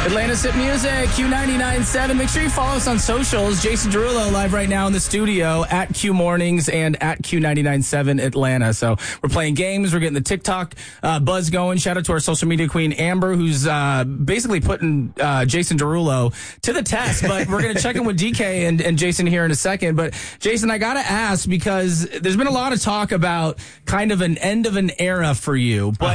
Atlanta's Hit Music, Q99.7. Make sure you follow us on socials. Jason Derulo live right now in the studio at Q Mornings and at Q99.7 Atlanta. So we're playing games. We're getting the TikTok buzz going. Shout out to our social media queen, Amber, who's basically putting Jason Derulo to the test. But we're going to check in with DK and Jason here in a second. But, Jason, I got to ask, because there's been a lot of talk about kind of an end of an era for you. But